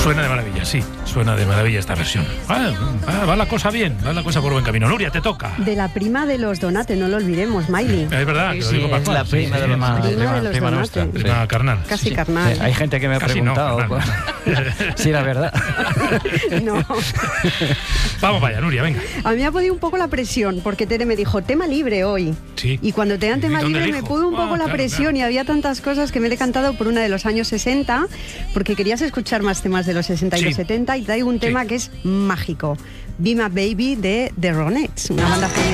Suena de maravilla, sí. Suena de maravilla esta versión. Va la cosa bien, va la cosa por buen camino. Nuria, te toca. De la prima de los Donate, no lo olvidemos, Miley. Es verdad, que lo digo para la prima de los prima nuestra. prima carnal. Casi Sí. carnal. Hay gente que me ha Casi preguntado si era verdad. No. Vamos para allá, Nuria, venga. A mí me ha podido un poco la presión, porque Tere me dijo, tema libre hoy. Sí. Y cuando te dan ¿Y tema dónde libre me elijo? pudo un poco la Claro, presión, claro. y había tantas cosas que me he decantado por una de los años 60, porque querías escuchar más temas de los 60 y Sí. los 70, y traigo un tema que es mágico. Be My Baby de The Ronettes, una banda femenina.